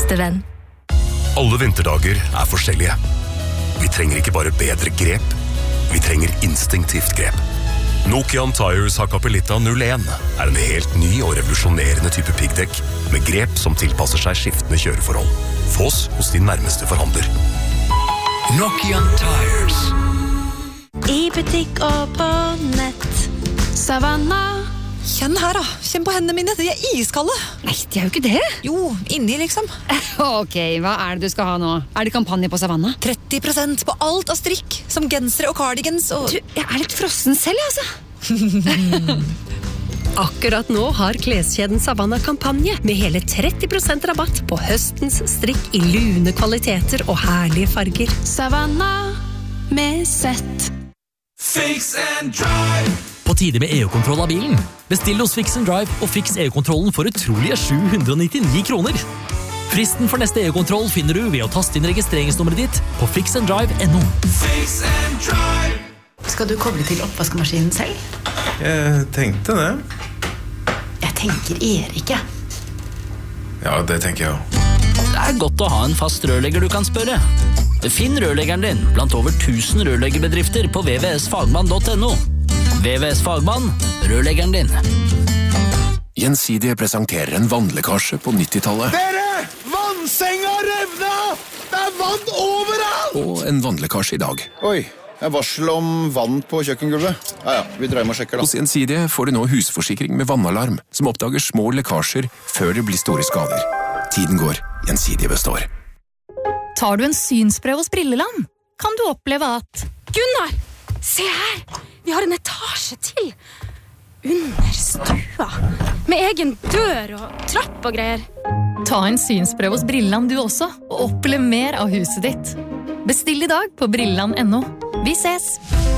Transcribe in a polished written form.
beste venn. Alle vinterdager forskjellige. Vi trenger ikke bare bedre grep, vi trenger instinktivt grep. Nokian Tires Hakkapeliitta 01 en helt ny og revolusjonerende type piggdekk med grep som tilpasser seg skiftende kjøreforhold. Fås hos din nærmeste forhandler. Nokian Tires. I butikk og på nett. Savanna. Kjenn her da, kjenn på hendene mine, de iskalde. Nei, de jo ikke det. Jo, inni liksom. Ok, hva det du skal ha nå? Det kampanje på Savanna? 30% på alt av strikk, som gensere og cardigans og... Du, jeg litt frossen selv, altså. Akkurat nå har kleskjeden Savanna kampanje med hele 30% rabatt på høstens strikk i lune kvaliteter og herlige farger. Savanna med sett. Fix and Drive. På tide med EU-kontroll av bilen. Bestill hos Fix and Drive og fiks EU-kontrollen for utrolige 799 kroner. Fristen for neste EU-kontroll finner du ved å taste inn registreringsnummeret ditt på fixanddrive.no. Fix and Drive. Skal du koble til oppvaskemaskinen selv? Jeg tenkte det. Jeg tenker Erik, ja. Ja, det tenker jeg også. Det godt å ha en fast rørlegger du kan spørre. Finn rørleggeren din blant over 1000 rørleggerbedrifter på vvsfagmann.no. VVS Fagmann, rørleggeren din. Gjensidige presenterer en vannlekkasje på 90-tallet. Dere! Vannsenga revna! Det vann overalt! Og en vannlekkasje i dag. Oi, varsel om vann på kjøkkengulvet. Ja, vi dreier med å sjekke da. Hos Gjensidige får du nå husforsikring med vannalarm, som oppdager små lekkasjer før det blir store skader. Tiden går, Gjensidige består. Tar du en synsprøve hos Brilleland, kan du oppleve at Gunnar, se her! Vi har en etasje til. Under stua. Med egen dør og trapp og greier. Ta en synsprøve hos Brilleland du også, og oppleve mer av huset ditt. Bestill i dag på brilleland.no. Vi ses!